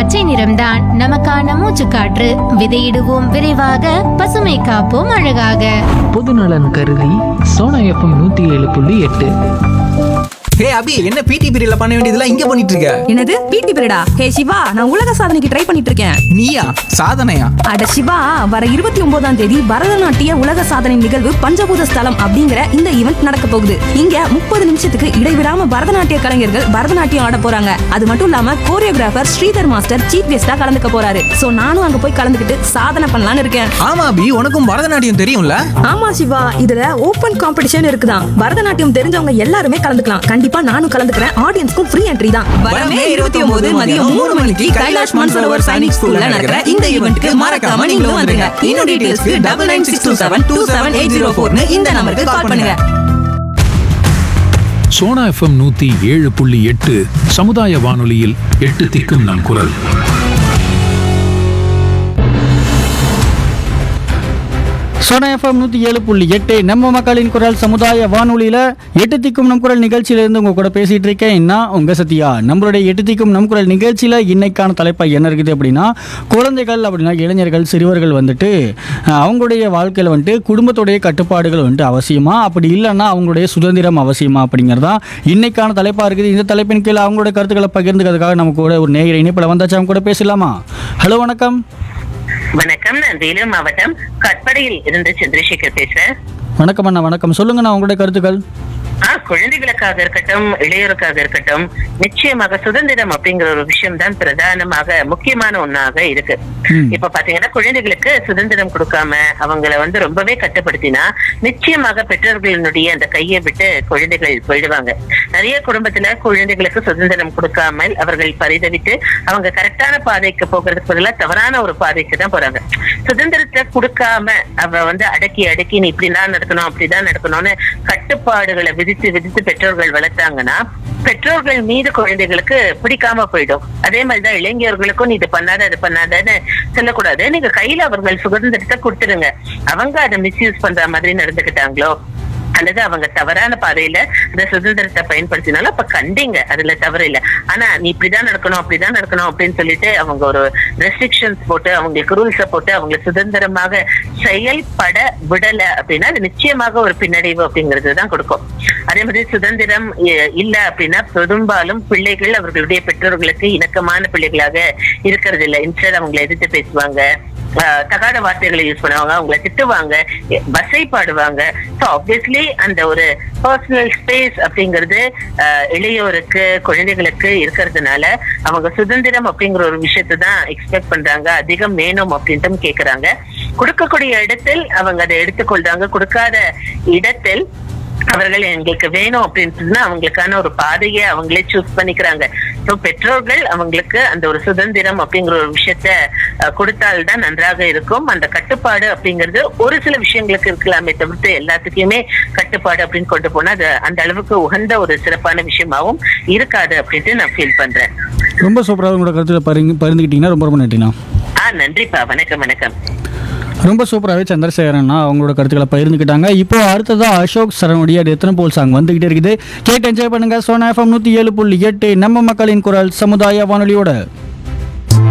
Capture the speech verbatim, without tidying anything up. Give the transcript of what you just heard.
பச்சை நிறம்தான் நமக்கான மூச்சுக்காற்று. விதையிடுவோம் விரைவாக, பசுமை காப்போம் அழகாக. பொதுநலன் கருதி சோனா எஃப்எம் நூத்தி ஏழு புள்ளி எட்டு. ஹே அபி, என்ன பிடி பீரியட்ல பண்ண வேண்டியதெல்லாம் இங்க பண்ணிட்டு இருக்க? என்னது பிடி பீரியடா? ஹே சிவா, நான் உலக சாதனைக்கு ட்ரை பண்ணிட்டு இருக்கேன். நீயா? சாதனையா? அட சிவா, வர இருபத்தி ஒன்பதாம் தேதி பரதநாட்டிய உலக சாதனை நிகழ்வு பஞ்சபூத ஸ்தலம் அப்படிங்கிற இந்த ஈவெண்ட் நடக்க போகுது. இங்க முப்பது நிமிஷத்துக்கு இடைவிடாம பரதநாட்டிய கலைஞர்கள் பரதநாட்டியம் ஆட போறாங்க. அது மட்டும் இல்லாம கோரியோகிராஃபர் ஸ்ரீதர் மாஸ்டர் சீஃப் கெஸ்டா கலந்துக்க போறாரு. சோ நானும் அங்க போய் கலந்துக்கிட்டு சாதனை பண்ணலாம்னு இருக்கேன். ஆமா அபி, உனக்கும் பரதநாட்டியம் தெரியும்ல? ஆமா சிவா, இதுல ஓபன் காம்படிஷன் இருக்குதான். பரதநாட்டியம் தெரிஞ்சவங்க எல்லாருமே கலந்துக்கலாம். கண்டிப்பா நானும் கலந்துக்கிறேன். ஆடியன்ஸ்க்கும் ஃப்ரீ என்ட்ரி தான். வரமே இருபத்தி ஒன்பது மதியம் மூணு மணிக்கு கைலாஷ் மான்சரோவர் சைனிக் ஸ்கூல்ல நடக்கிற இந்த ஈவென்ட்க்கு மறக்காம நீங்களும் வந்துருங்க. இன்னும் டீடைல்ஸ்க்கு double nine six two seven two seven eight zero ஃபோர்னு இந்த நம்பருக்கு கால் பண்ணுங்க. சோனா எஃப்எம் நூத்தி ஏழு புள்ளி எட்டு சமுதாய வானொலியில் எட்டு திக்கும் நம் குரல். சோனா எஃப்எம் நூற்றி ஏழு புள்ளி எட்டு நம்ம மக்களின் குரல் சமுதாய வானொலியில் எட்டு திக்கும் நம் குரல் நிகழ்ச்சியிலேருந்து உங்கள் கூட பேசிகிட்டு இருக்கேன். நான் உங்கள் சத்யா. நம்மளுடைய எட்டு திக்கும் நம் குரல் நிகழ்ச்சியில் இன்னைக்கான தலைப்பாக என்ன இருக்குது அப்படின்னா, குழந்தைகள் அப்படின்னா இளைஞர்கள் சிறுவர்கள் வந்துட்டு அவங்களுடைய வாழ்க்கையில் வந்துட்டு குடும்பத்துடைய கட்டுப்பாடுகள் வந்துட்டு அவசியமா, அப்படி இல்லைன்னா அவங்களுடைய சுதந்திரம் அவசியமா அப்படிங்கிறதா இன்னைக்கான தலைப்பாக இருக்குது. இந்த தலைப்பின் கீழே அவங்களுடைய கருத்துக்களை பகிர்ந்துக்கிறதுக்காக நம்ம கூட ஒரு நேயர் இணைப்பில் வந்தாச்சு. அவங்க கூட பேசலாமா? ஹலோ, வணக்கம். வணக்கம், நான் வேலூர் மாவட்டம் கட்படையில் இருந்து சந்திரசேகர் பேசுறேன். வணக்கம் அண்ணா, வணக்கம். சொல்லுங்கண்ணா உங்களுடைய கருத்துக்கள். ஆஹ் குழந்தைகளுக்காக இருக்கட்டும், இளையோருக்காக இருக்கட்டும், நிச்சயமாக சுதந்திரம் அப்படிங்கிற ஒரு விஷயம் தான் பிரதானமாக முக்கியமான ஒன்னாக இருக்கு. இப்ப பாத்தீங்கன்னா குழந்தைகளுக்கு சுதந்திரம் கொடுக்காம அவங்களை வந்து ரொம்பவே கட்டுப்படுத்தினா நிச்சயமாக பெற்றோர்களினுடைய அந்த கையை விட்டு குழந்தைகள் போயிடுவாங்க. நிறைய குடும்பத்துல குழந்தைகளுக்கு சுதந்திரம் கொடுக்காமல் அவர்கள் பரிதவிட்டு அவங்க கரெக்டான பாதைக்கு போகிறதுக்கு பதிலாக தவறான ஒரு பாதைக்கு தான் போறாங்க. சுதந்திரத்தை கொடுக்காம அவ வந்து அடக்கி அடக்கி நீ இப்படிதான் நடக்கணும் அப்படிதான் நடக்கணும்னு கட்டுப்பாடுகளை விதித்து விதித்து பெற்றோர்கள் வளர்த்தாங்கன்னா பெற்றோர்கள் மீது குழந்தைகளுக்கு பிடிக்காம போயிடும். அதே மாதிரிதான் இளைஞர்களுக்கும் நீ இது பண்ணாத அது பண்ணாதன்னு சொல்லக்கூடாது. நீங்க கையில அவர்கள் சுதந்திரத்தை கொடுத்துருங்க. அவங்க அதை மிஸ்யூஸ் பண்ற மாதிரி நடந்துக்கிட்டாங்களோ அல்லது அவங்க தவறான பாதையில இந்த சுதந்திரத்தை பயன்படுத்தினாலும் அப்ப கண்டிங்க, அதுல தவறு இல்லை. ஆனா நீ இப்படிதான் நடக்கணும் அப்படிதான் நடக்கணும் அப்படின்னு சொல்லிட்டு அவங்க ஒரு ரெஸ்ட்ரிக்ஷன்ஸ் போட்டு அவங்களுக்கு ரூல்ஸ போட்டு அவங்களை சுதந்திரமாக செயல்பட விடல அப்படின்னா அது நிச்சயமாக ஒரு பின்னடைவு அப்படிங்கிறது கொடுக்கும். அதே மாதிரி சுதந்திரம் இல்ல அப்படின்னா பெரும்பாலும் பிள்ளைகள் அவர்களுடைய பெற்றோர்களுக்கு இணக்கமான பிள்ளைகளாக இருக்கிறது இல்லை. இன்ஸ்டெட் அவங்களை எதிர்த்து பேசுவாங்க, தகாத வார்த்தைகளை யூஸ் பண்ணுவாங்க, அவங்களை திட்டுவாங்க, பஸ்ஸை பாடுவாங்க. ஸோ ஆப்வியஸ்லி அந்த ஒரு பர்சனல் ஸ்பேஸ் அப்படிங்கிறது இளையோருக்கு குழந்தைகளுக்கு இருக்கிறதுனால அவங்க சுதந்திரம் அப்படிங்கிற ஒரு விஷயத்த தான் எக்ஸ்பெக்ட் பண்றாங்க. அதிகம் வேணும் அப்படின்ட்டு கேட்கறாங்க. கொடுக்கக்கூடிய இடத்தில் அவங்க அதை எடுத்துக்கொள்றாங்க, கொடுக்காத இடத்தில் அவர்கள் எங்களுக்கு வேணும் அப்படின்னு சொன்னா அவங்களுக்கான ஒரு பாதையை அவங்களே சூஸ் பண்ணிக்கிறாங்க. ஸோ பெற்றோர்கள் அவங்களுக்கு அந்த ஒரு சுதந்திரம் அப்படிங்கிற ஒரு விஷயத்த கொடுத்தால்தான் நன்றாக இருக்கும். அந்த கட்டுப்பாடு அப்படிங்கிறது ஒரு சில விஷயங்களுக்கு இருக்கலாமே தவிர்த்து எல்லாத்துக்குமே கட்டுப்பாடு அப்படின்னு கொண்டு போனா அது அந்த அளவுக்கு உகந்த ஒரு சிறப்பான விஷயமாவும் இருக்காது அப்படின்ட்டு நான் ஃபீல் பண்றேன். ரொம்ப சூப்பராக உங்களோட கருத்துல பகிர்ந்துக்கிட்டீங்கன்னா ரொம்ப ரொம்ப நன்றிண்ணா. ஆஹ் நன்றிப்பா, வணக்கம் வணக்கம். ரொம்ப சூப்பராகவே சந்திரசேகரன்னா அவங்களோட கருத்துக்களை பகிர்ந்துக்கிட்டாங்க. இப்போ அடுத்ததான் அசோக் சரணுடைய எத்தனை போல் சாங் வந்துகிட்டே இருக்குது. கேட்டு என்ஜாய் பண்ணுங்க. சோனா எஃப்எம் நூற்றி ஏழு புள்ளி எட்டு நம்ம மக்களின் குரல் சமுதாய வானொலியோட.